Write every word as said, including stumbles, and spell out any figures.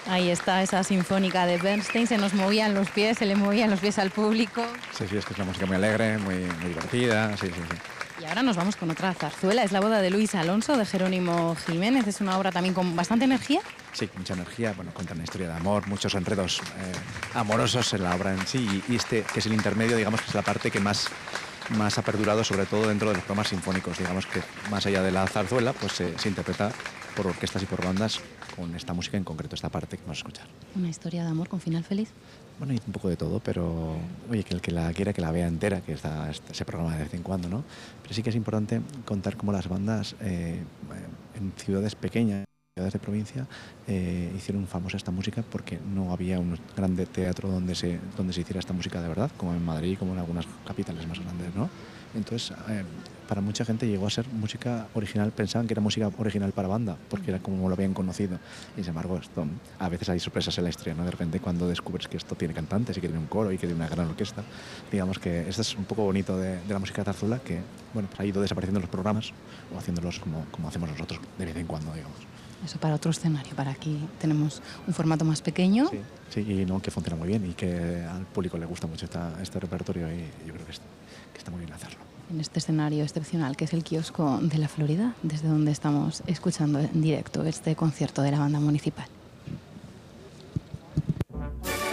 Ahí está esa sinfónica de Bernstein, se nos movían los pies, se le movían los pies al público. Sí, sí, es que es una música muy alegre, muy, muy divertida, sí, sí, sí. Y ahora nos vamos con otra zarzuela, es La boda de Luis Alonso, de Jerónimo Jiménez, es una obra también con bastante energía. Sí, mucha energía, bueno, cuenta una historia de amor, muchos enredos eh, amorosos en la obra en sí, y, y este, que es el intermedio, digamos que es la parte que más, más ha perdurado, sobre todo dentro de los programas sinfónicos, digamos que más allá de la zarzuela, pues se, se interpreta por orquestas y por bandas con esta música en concreto, esta parte que vamos a escuchar. Una historia de amor con final feliz. Bueno, hay un poco de todo, pero oye, que el que la quiera que la vea entera, que está ese programa de vez en cuando, ¿no? Pero sí que es importante contar cómo las bandas eh, en ciudades pequeñas, ciudades de provincia, eh, hicieron famosa esta música porque no había un grande teatro donde se, donde se hiciera esta música de verdad, como en Madrid, como en algunas capitales más grandes, ¿no? Entonces, eh, para mucha gente llegó a ser música original, pensaban que era música original para banda, porque era como lo habían conocido. Y sin embargo, esto, a veces hay sorpresas en la historia, ¿no? De repente cuando descubres que esto tiene cantantes y que tiene un coro y que tiene una gran orquesta, digamos que esto es un poco bonito de, de la música de zarzuela, que bueno, pues ha ido desapareciendo en los programas o haciéndolos como, como hacemos nosotros de vez en cuando, digamos. Eso para otro escenario, para aquí tenemos un formato más pequeño. Sí, sí, y no, que funciona muy bien y que al público le gusta mucho esta, este repertorio y yo creo que, es, que está muy bien hacerlo. En este escenario excepcional que es el kiosco de la Florida, desde donde estamos escuchando en directo este concierto de la banda municipal.